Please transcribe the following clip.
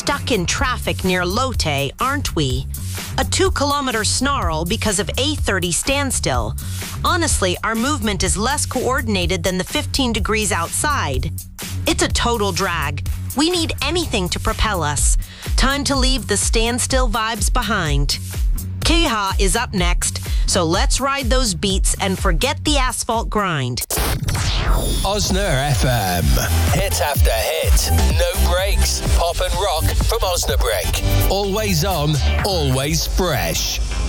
stuck in traffic near Lotte, aren't we? A 2-kilometer snarl because of A30 standstill. Honestly, our movement is less coordinated than the 15 degrees outside. It's a total drag. We need anything to propel us. Time to leave the standstill vibes behind. Keha is up next, so let's ride those beats and forget the asphalt grind. Osna FM. Hit after hit. No breaks. Pop and rock from Osnabrück. Always on, always fresh.